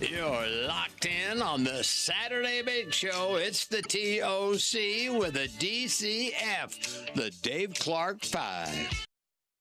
You're locked in on the Saturday Big Show. It's the TOC with a DCF, the Dave Clark 5.